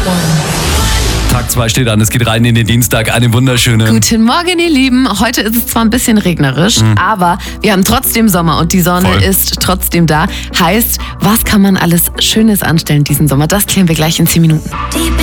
Tag 2 steht an, es geht rein in den Dienstag. Einen wunderschönen. Guten Morgen, ihr Lieben. Heute ist es zwar ein bisschen regnerisch, aber wir haben trotzdem Sommer und die Sonne Voll. ist trotzdem da. Heißt, was kann man alles Schönes anstellen diesen Sommer? Das klären wir gleich in 10 Minuten. Deep